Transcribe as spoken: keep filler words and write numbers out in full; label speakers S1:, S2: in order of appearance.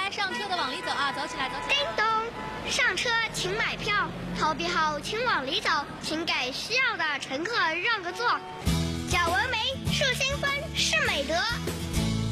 S1: 来上车的往里走啊，走起来，走起来。
S2: 叮咚，上车请买票，投币后请往里走，请给需要的乘客让个座。